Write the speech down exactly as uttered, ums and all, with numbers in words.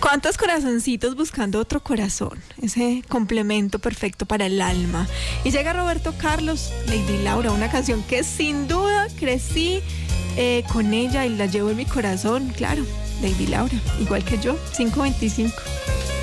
¿Cuántos corazoncitos buscando otro corazón? Ese complemento perfecto para el alma. Y llega Roberto Carlos, Lady Laura, una canción que sin duda crecí eh, con ella y la llevo en mi corazón, claro. Lady Laura, igual que yo, cinco veinticinco.